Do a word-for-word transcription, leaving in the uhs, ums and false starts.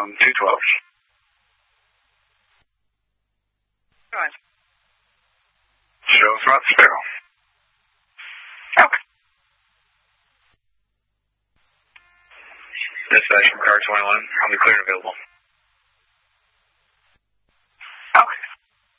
um, two twelve. Go ahead. Shows Rock Sparrow. Okay. Dispatch from car twenty-one. I'll be clear and available.